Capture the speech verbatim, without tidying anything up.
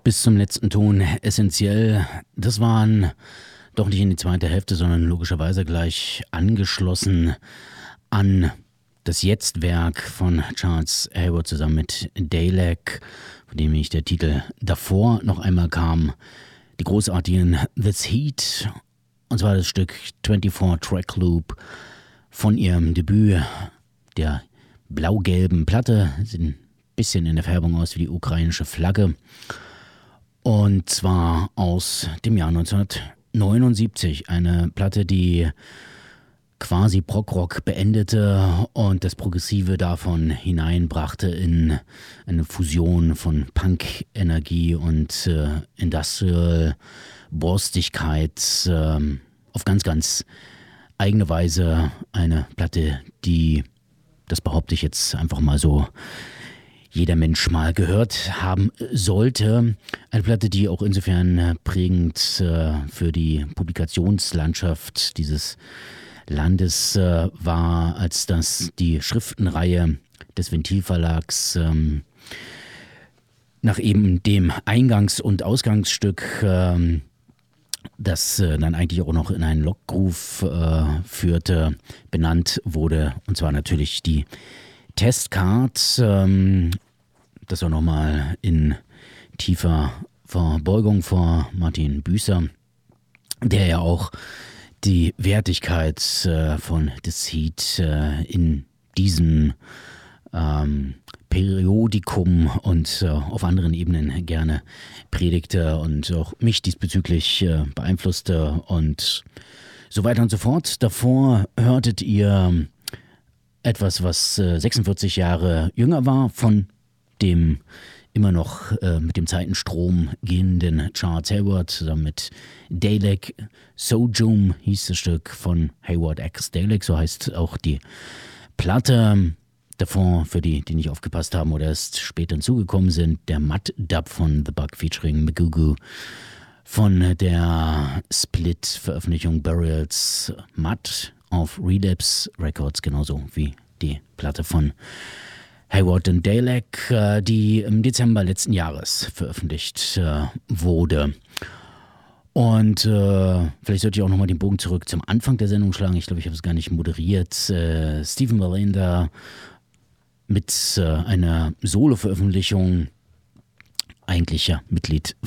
Bis zum letzten Ton essentiell. Das waren doch nicht in die zweite Hälfte, sondern logischerweise gleich angeschlossen an das Jetzt-Werk von Charles Hayward zusammen mit Dalek, von dem ich der Titel davor noch einmal kam. Die großartigen This Heat, und zwar das Stück vierundzwanzig Track Loop von ihrem Debüt der blau-gelben Platte. Sieht ein bisschen in der Färbung aus wie die ukrainische Flagge. Und zwar aus dem Jahr neunzehnhundertneunundsiebzig. Eine Platte, die quasi Prog-Rock beendete und das Progressive davon hineinbrachte in eine Fusion von Punk-Energie und äh, Industrial-Borstigkeit. Äh, auf ganz, ganz eigene Weise eine Platte, die, das behaupte ich jetzt einfach mal so, jeder Mensch mal gehört haben sollte. Eine Platte, die auch insofern prägend äh, für die Publikationslandschaft dieses Landes äh, war, als dass die Schriftenreihe des Ventilverlags ähm, nach eben dem Eingangs- und Ausgangsstück, ähm, das äh, dann eigentlich auch noch in einen Lockgroove äh, führte, benannt wurde. Und zwar natürlich die Testcard, ähm, das auch nochmal in tiefer Verbeugung vor Martin Büßer, der ja auch die Wertigkeit äh, von This Heat äh, in diesem ähm, Periodikum und äh, auf anderen Ebenen gerne predigte und auch mich diesbezüglich äh, beeinflusste und so weiter und so fort. Davor hörtet ihr etwas, was äh, sechsundvierzig Jahre jünger war, von dem immer noch äh, mit dem Zeitenstrom gehenden Charles Hayward zusammen mit Dalek. Sojum hieß das Stück von Hayward X Dalek, so heißt auch die Platte. Davor, für die, die nicht aufgepasst haben oder erst später hinzugekommen sind, der Mud-Dub von The Bug featuring Magugu von der Split-Veröffentlichung Burials Mud auf Relapse Records, genauso wie die Platte von Hayward und Dalek, die im Dezember letzten Jahres veröffentlicht äh, wurde. Und äh, vielleicht sollte ich auch nochmal den Bogen zurück zum Anfang der Sendung schlagen. Ich glaube, ich habe es gar nicht moderiert. Äh, Stephen Valenda mit äh, einer Solo-Veröffentlichung, eigentlich ja Mitglied